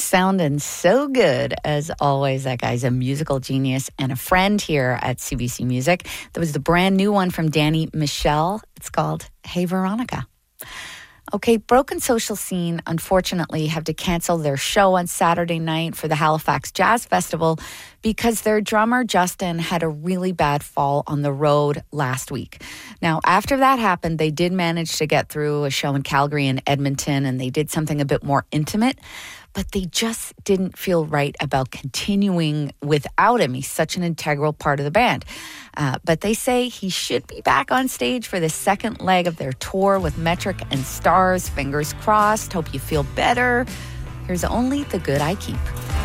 Sounding so good, as always. That guy's a musical genius and a friend here at CBC Music. That was the brand new one from Danny Michel. It's called Hey Veronica. Okay, Broken Social Scene, unfortunately, have to cancel their show on Saturday night for the Halifax Jazz Festival because their drummer, Justin, had a really bad fall on the road last week. Now, after that happened, they did manage to get through a show in Calgary and Edmonton, and they did something a bit more intimate, but they just didn't feel right about continuing without him. He's such an integral part of the band. But they say he should be back on stage for the second leg of their tour with Metric and Stars. Fingers crossed. Hope you feel better. Here's Only the Good I Keep.